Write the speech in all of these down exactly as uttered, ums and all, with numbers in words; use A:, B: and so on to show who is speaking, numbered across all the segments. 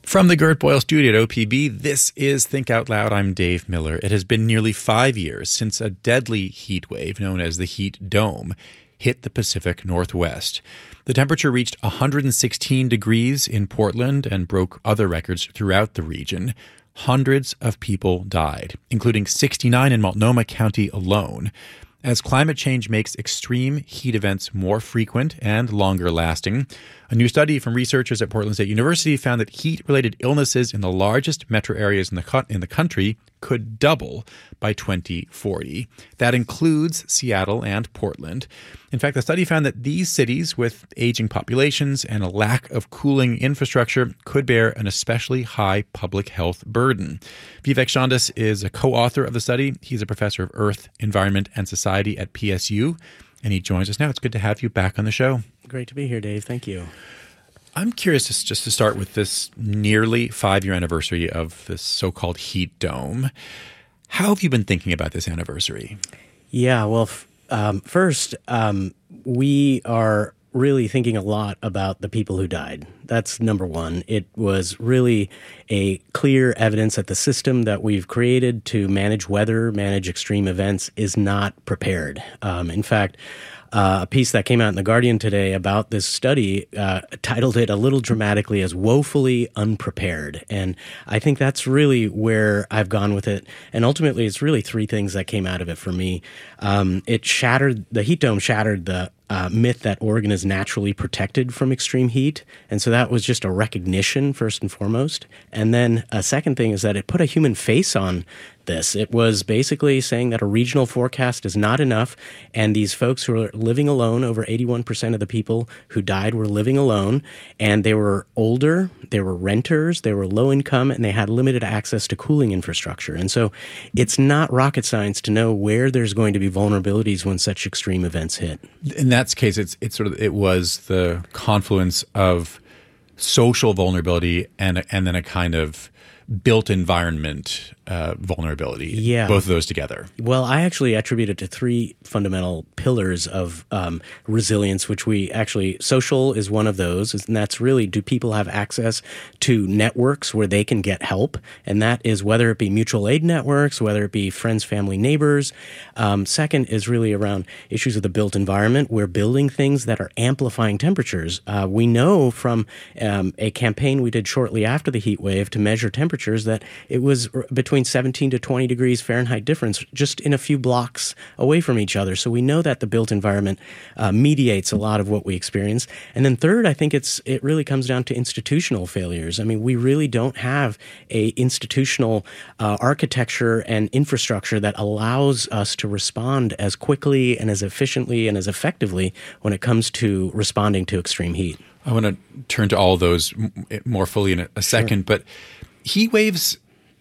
A: From the Gert Boyle studio at O P B, this is Think Out Loud. I'm Dave Miller. It has been nearly five years since a deadly heat wave known as the heat dome hit the Pacific Northwest. The temperature reached one hundred sixteen degrees in Portland and broke other records throughout the region. Hundreds of people died, including sixty-nine in Multnomah County alone. As climate change makes extreme heat events more frequent and longer lasting, a new study from researchers at Portland State University found that heat-related illnesses in the largest metro areas in the co- in the country could double by twenty forty. That includes Seattle and Portland. In fact, the study found that these cities with aging populations and a lack of cooling infrastructure could bear an especially high public health burden. Vivek Chandas is a co-author of the study. He's a professor of Earth, Environment, and Society at P S U, and he joins us now. It's good to have you back on the show.
B: Great to be here, Dave. Thank you.
A: I'm curious just, just to start with this nearly five-year anniversary of this so-called heat dome. How have you been thinking about this anniversary?
B: Yeah, well, f- um, first, um, we are really thinking a lot about the people who died. That's number one. It was really a clear evidence that the system that we've created to manage weather, manage extreme events is not prepared. Um, in fact, Uh, a piece that came out in The Guardian today about this study uh, titled it a little dramatically as woefully unprepared. And I think that's really where I've gone with it. And ultimately, it's really three things that came out of it for me. Um, it shattered, the heat dome shattered the uh, myth that Oregon is naturally protected from extreme heat. And so that was just a recognition, first and foremost. And then a second thing is that it put a human face on this. It was basically saying that a regional forecast is not enough, and these folks who are living alone, over eighty-one percent of the people who died were living alone, and they were older, they were renters, they were low income, and they had limited access to cooling infrastructure. And so it's not rocket science to know where there's going to be vulnerabilities when such extreme events hit.
A: In that case, it's it's sort of it was the confluence of social vulnerability and and then a kind of built environment uh, vulnerability.
B: Yeah.
A: Both of those together.
B: Well, I actually attribute it to three fundamental pillars of um, resilience, which we actually, social is one of those. And that's really, do people have access to networks where they can get help? And that is whether it be mutual aid networks, whether it be friends, family, neighbors. Um, second is really around issues of the built environment. We're building things that are amplifying temperatures. Uh, we know from um, a campaign we did shortly after the heat wave to measure temperatures that it was between seventeen to twenty degrees Fahrenheit difference just in a few blocks away from each other. So we know that the built environment uh, mediates a lot of what we experience. And then third, I think it's it really comes down to institutional failures. I mean, we really don't have a institutional uh, architecture and infrastructure that allows us to respond as quickly and as efficiently and as effectively when it comes to responding to extreme heat.
A: I want to turn to all of those more fully in a second, sure. But heat waves,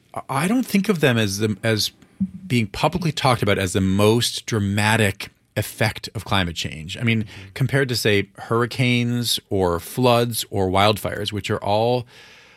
A: I don't think of them as the, as being publicly talked about as the most dramatic effect of climate change. I mean, compared to, say, hurricanes or floods or wildfires, which are all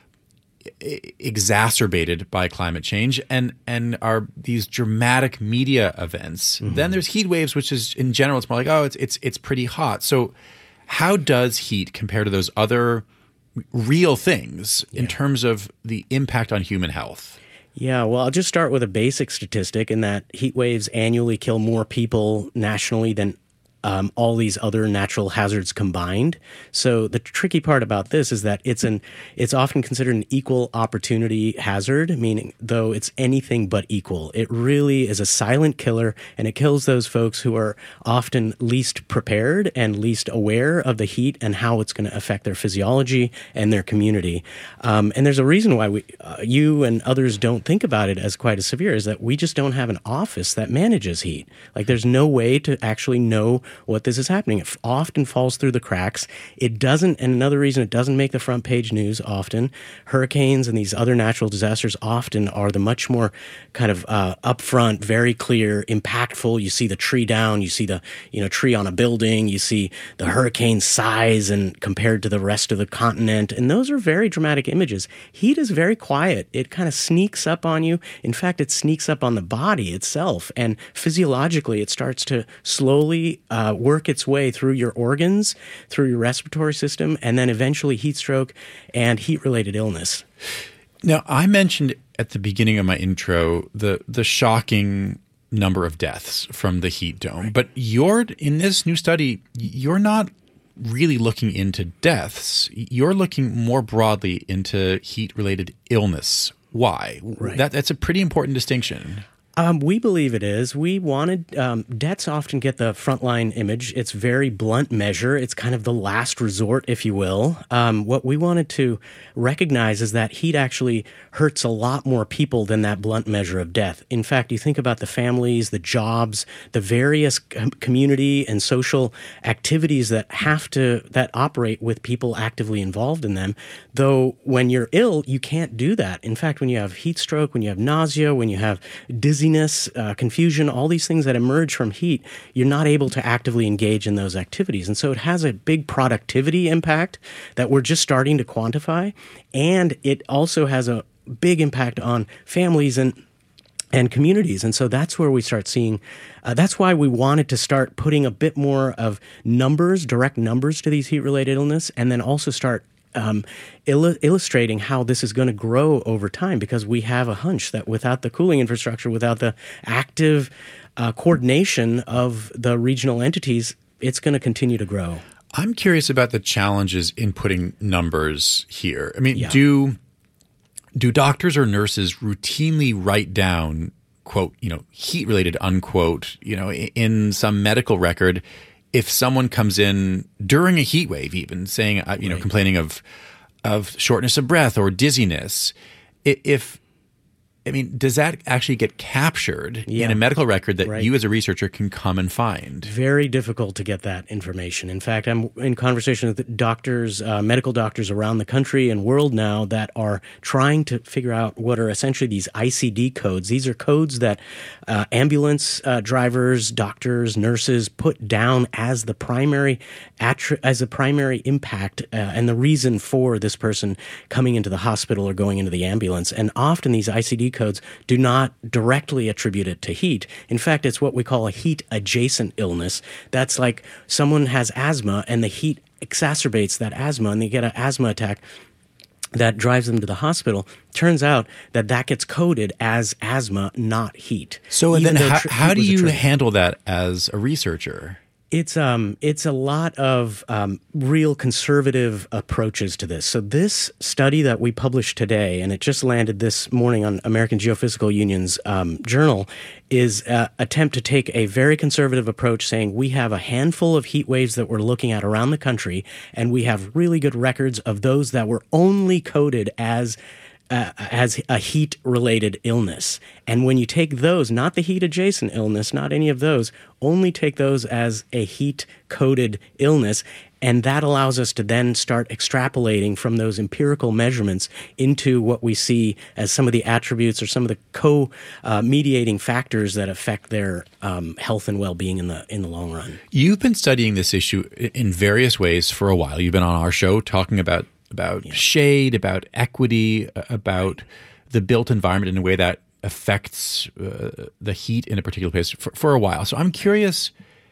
A: exacerbated by climate change and and are these dramatic media events. Mm-hmm. Then there's heat waves, which is in general, it's more like, oh, it's it's it's pretty hot. So how does heat compare to those other real things yeah. in terms of the impact on human health?
B: Yeah, well, I'll just start with a basic statistic in that heat waves annually kill more people nationally than Um, all these other natural hazards combined. So the tricky part about this is that it's an it's often considered an equal opportunity hazard, meaning though it's anything but equal. It really is a silent killer, and it kills those folks who are often least prepared and least aware of the heat and how it's going to affect their physiology and their community. Um, and there's a reason why we, uh, you and others don't think about it as quite as severe, is that we just don't have an office that manages heat. Like there's no way to actually know what this is happening. It often falls through the cracks. It doesn't, and another reason it doesn't make the front page news often, hurricanes and these other natural disasters often are the much more kind of uh, upfront, very clear, impactful. You see the tree down, you see the you know tree on a building, you see the hurricane size and compared to the rest of the continent, and those are very dramatic images. Heat is very quiet. It kind of sneaks up on you. In fact, it sneaks up on the body itself, and physiologically it starts to slowly uh, uh, work its way through your organs, through your respiratory system, and then eventually heat stroke and heat-related illness.
A: Now, I mentioned at the beginning of my intro the the shocking number of deaths from the heat dome, right. But you're in this new study, you're not really looking into deaths. You're looking more broadly into heat-related illness. Why?
B: Right.
A: That, that's a pretty important distinction.
B: Um, we believe it is. We wanted um, deaths often get the frontline image. It's very blunt measure. It's kind of the last resort, if you will. Um, what we wanted to recognize is that heat actually hurts a lot more people than that blunt measure of death. In fact, you think about the families, the jobs, the various com- community and social activities that have to that operate with people actively involved in them. Though when you're ill, you can't do that. In fact, when you have heat stroke, when you have nausea, when you have dizziness, Uh, confusion, all these things that emerge from heat, you're not able to actively engage in those activities. And so it has a big productivity impact that we're just starting to quantify. And it also has a big impact on families and and communities. And so that's where we start seeing, uh, that's why we wanted to start putting a bit more of numbers, direct numbers to these heat-related illness, and then also start Um, il- illustrating how this is going to grow over time, because we have a hunch that without the cooling infrastructure, without the active uh, coordination of the regional entities, it's going to continue to grow.
A: I'm curious about the challenges in putting numbers here. I mean,
B: Yeah.
A: do do doctors or nurses routinely write down, quote, you know, heat-related, unquote, you know, in some medical record, if someone comes in during a heat wave, even saying, uh, you know,
B: Right.
A: complaining of of shortness of breath or dizziness, i- if I mean, does that actually get captured
B: Yeah.
A: in a medical record that
B: Right.
A: you as a researcher can come and find?
B: Very difficult to get that information. In fact, I'm in conversation with doctors, uh, medical doctors around the country and world now that are trying to figure out what are essentially these I C D codes. These are codes that uh, ambulance uh, drivers, doctors, nurses put down as the primary attri- as the primary impact uh, and the reason for this person coming into the hospital or going into the ambulance. And often these I C D codes do not directly attribute it to heat. In fact, it's what we call a heat-adjacent illness. That's like someone has asthma and the heat exacerbates that asthma and they get an asthma attack that drives them to the hospital. Turns out that that gets coded as asthma, not heat.
A: So
B: Even
A: then
B: though
A: how,
B: tr-
A: how
B: heat
A: do
B: was a
A: you
B: trigger.
A: handle that as a researcher?
B: It's um it's a lot of um, real conservative approaches to this. So this study that we published today, and it just landed this morning on American Geophysical Union's um, journal, is an attempt to take a very conservative approach, saying we have a handful of heat waves that we're looking at around the country, and we have really good records of those that were only coded as Uh, as a heat-related illness. And when you take those, not the heat-adjacent illness, not any of those, only take those as a heat-coded illness, and that allows us to then start extrapolating from those empirical measurements into what we see as some of the attributes or some of the co-mediating factors that affect their um, health and well-being in the in the long run.
A: You've been studying this issue in various ways for a while. You've been on our show talking about about yeah. shade, about equity, about the built environment in a way that affects uh, the heat in a particular place for, for a while. So I'm curious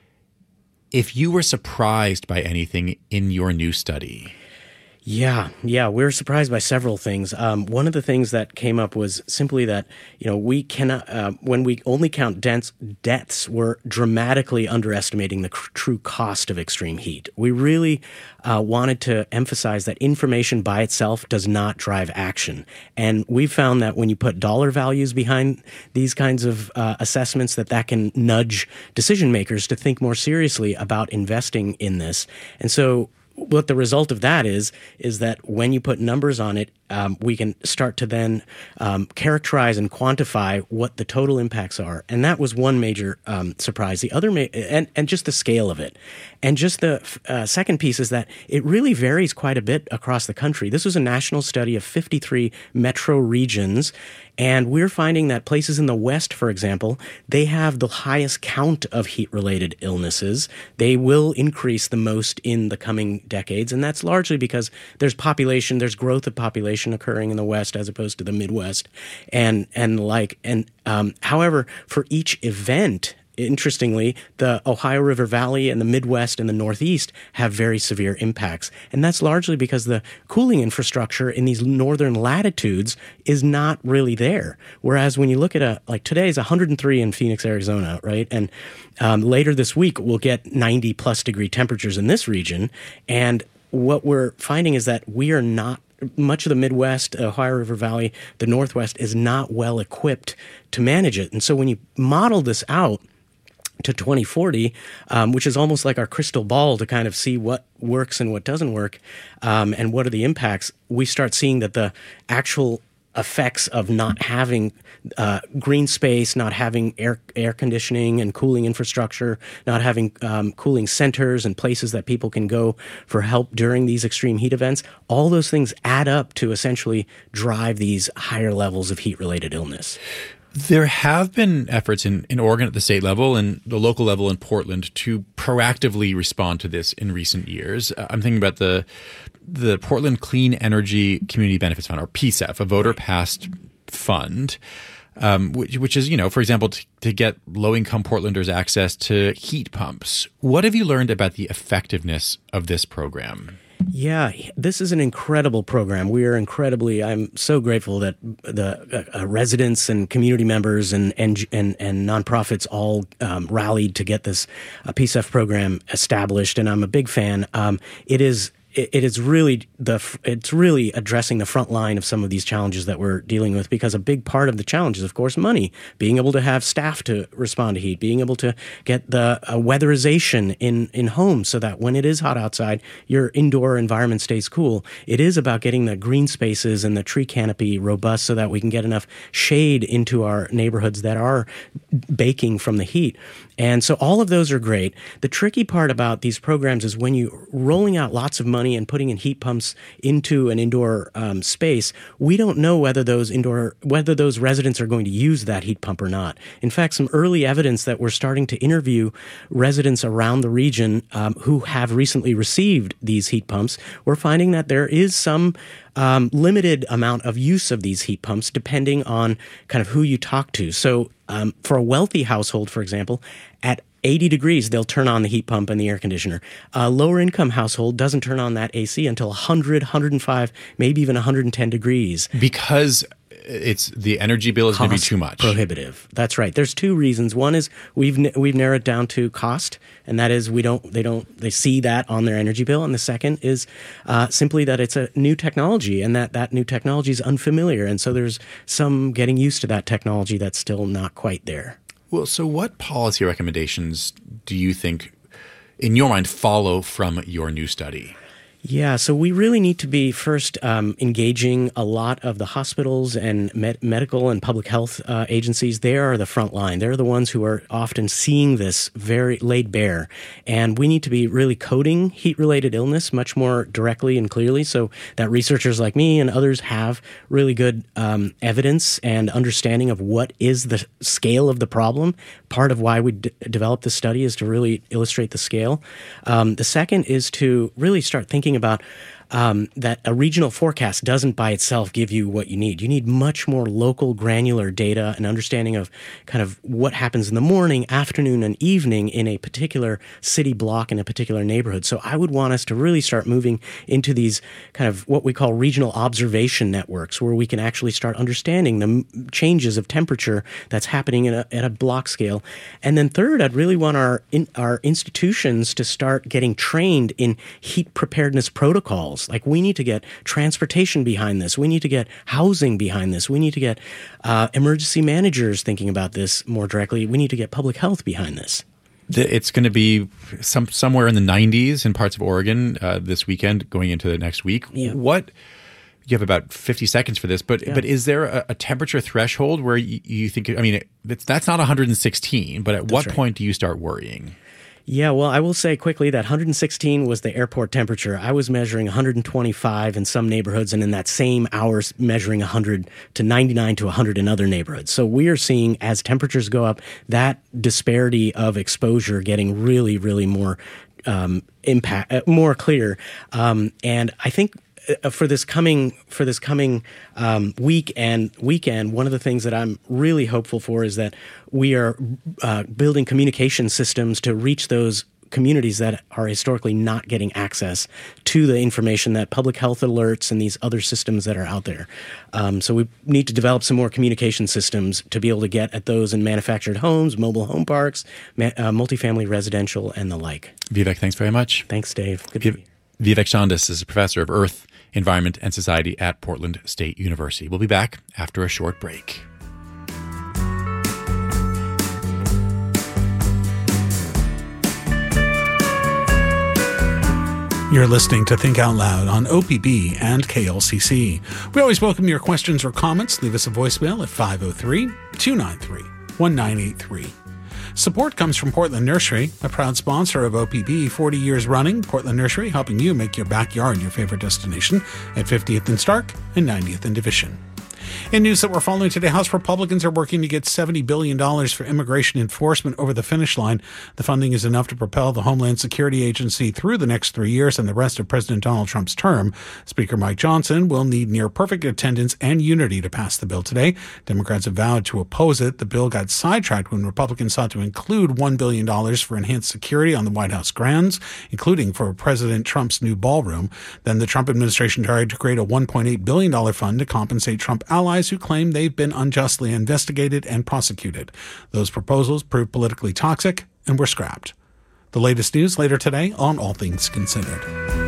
A: if you were surprised by anything in your new study.
B: Yeah, yeah, we're surprised by several things. Um, one of the things that came up was simply that, you know, we cannot, uh, when we only count dense deaths, we're dramatically underestimating the cr- true cost of extreme heat. We really uh, wanted to emphasize that information by itself does not drive action. And we found that when you put dollar values behind these kinds of uh, assessments, that that can nudge decision makers to think more seriously about investing in this. And so what the result of that is, is that when you put numbers on it, um, we can start to then um, characterize and quantify what the total impacts are. And that was one major um, surprise. The other, ma- and, and just the scale of it. And just the uh, second piece is that it really varies quite a bit across the country. This was a national study of fifty-three metro regions. And we're finding that places in the West, for example, they have the highest count of heat-related illnesses. They will increase the most in the coming decades, and that's largely because there's population, there's growth of population occurring in the West as opposed to the Midwest, and and like and um, however, for each event interestingly, the Ohio River Valley and the Midwest and the Northeast have very severe impacts. And that's largely because the cooling infrastructure in these northern latitudes is not really there. Whereas when you look at a, like today is one hundred three in Phoenix, Arizona, right? And um, later this week, we'll get ninety plus degree temperatures in this region. And what we're finding is that we are not, much of the Midwest, Ohio River Valley, the Northwest is not well equipped to manage it. And so when you model this out to twenty forty, um, which is almost like our crystal ball to kind of see what works and what doesn't work, um, and what are the impacts, we start seeing that the actual effects of not having uh, green space, not having air air conditioning and cooling infrastructure, not having um, cooling centers and places that people can go for help during these extreme heat events, all those things add up to essentially drive these higher levels of heat-related illness.
A: There have been efforts in, in Oregon at the state level and the local level in Portland to proactively respond to this in recent years. Uh, I'm thinking about the the Portland Clean Energy Community Benefits Fund, or P S E F, a voter-passed fund, um, which, which is, you know, for example, to, to get low-income Portlanders access to heat pumps. What have you learned about the effectiveness of this program?
B: Yeah, this is an incredible program. We are incredibly, I'm so grateful that the uh, residents and community members and and and, and nonprofits all um, rallied to get this uh, P S E F program established, and I'm a big fan. Um, it is It is really the it's really addressing the front line of some of these challenges that we're dealing with, because a big part of the challenge is, of course, money. Being able to have staff to respond to heat, being able to get the uh, weatherization in in homes so that when it is hot outside, your indoor environment stays cool. It is about getting the green spaces and the tree canopy robust so that we can get enough shade into our neighborhoods that are baking from the heat. And so all of those are great. The tricky part about these programs is when you're rolling out lots of money and putting in heat pumps into an indoor um, space, we don't know whether those indoor, whether those residents are going to use that heat pump or not. In fact, some early evidence that we're starting to interview residents around the region um, who have recently received these heat pumps, we're finding that there is some Um, limited amount of use of these heat pumps depending on kind of who you talk to. So um, for a wealthy household, for example, at eighty degrees, they'll turn on the heat pump and the air conditioner. A lower income household doesn't turn on that A C until one hundred, one hundred five, maybe even one hundred ten degrees.
A: Because it's the energy bill is going to be too much.
B: Prohibitive. That's right. There's two reasons. One is we've we've narrowed down to cost, and that is we don't they don't they see that on their energy bill. And the second is uh, simply that it's a new technology, and that that new technology is unfamiliar, and so there's some getting used to that technology that's still not quite there.
A: Well, so what policy recommendations do you think, in your mind, follow from your new study?
B: Yeah, so we really need to be first um, engaging a lot of the hospitals and med- medical and public health uh, agencies. They are the front line. They're the ones who are often seeing this very laid bare. And we need to be really coding heat-related illness much more directly and clearly so that researchers like me and others have really good um, evidence and understanding of what is the scale of the problem. Part of why we d- developed this study is to really illustrate the scale. Um, the second is to really start thinking about um, that a regional forecast doesn't by itself give you what you need. You need much more local, granular data and understanding of kind of what happens in the morning, afternoon, and evening in a particular city block in a particular neighborhood. So I would want us to really start moving into these kind of what we call regional observation networks, where we can actually start understanding the m- changes of temperature that's happening in a, at a block scale. And then third, I'd really want our in, our institutions to start getting trained in heat preparedness protocols. Like we need to get transportation behind this. We need to get housing behind this. We need to get uh, emergency managers thinking about this more directly. We need to get public health behind this.
A: It's going to be some somewhere in the nineties in parts of Oregon uh, this weekend, going into the next week.
B: Yeah.
A: What you have about fifty seconds for this, but
B: Yeah.
A: but is there a, a temperature threshold where you, you think? I mean, it's, that's not one hundred sixteen, but at
B: That's
A: what
B: right.
A: point do you start worrying?
B: Yeah, well, I will say quickly that one hundred sixteen was the airport temperature. I was measuring one hundred twenty-five in some neighborhoods, and in that same hour measuring one hundred to ninety-nine to one hundred in other neighborhoods. So we are seeing, as temperatures go up, that disparity of exposure getting really, really more um, impact, uh, more clear. Um, and I think uh, for this coming for this coming um, week and weekend, one of the things that I'm really hopeful for is that we are uh, building communication systems to reach those communities that are historically not getting access to the information that public health alerts and these other systems that are out there. Um, so we need to develop some more communication systems to be able to get at those in manufactured homes, mobile home parks, ma- uh, multifamily residential, and the like.
A: Vivek, thanks very much.
B: Thanks, Dave. Good
A: v-
B: to be
A: Vivek Chandas is a professor of Earth, Environment, and Society at Portland State University. We'll be back after a short break.
C: You're listening to Think Out Loud on O P B and K L C C. We always welcome your questions or comments. Leave us a voicemail at five oh three, two nine three, one nine eight three. Support comes from Portland Nursery, a proud sponsor of O P B forty years running. Portland Nursery helping you make your backyard your favorite destination at fiftieth and Stark and ninetieth and Division. In news that we're following today, House Republicans are working to get seventy billion dollars for immigration enforcement over the finish line. The funding is enough to propel the Homeland Security Agency through the next three years and the rest of President Donald Trump's term. Speaker Mike Johnson will need near-perfect attendance and unity to pass the bill today. Democrats have vowed to oppose it. The bill got sidetracked when Republicans sought to include one billion dollars for enhanced security on the White House grounds, including for President Trump's new ballroom. Then the Trump administration tried to create a one point eight billion dollars fund to compensate Trump allies who claim they've been unjustly investigated and prosecuted. Those proposals proved politically toxic and were scrapped. The latest news later today on All Things Considered.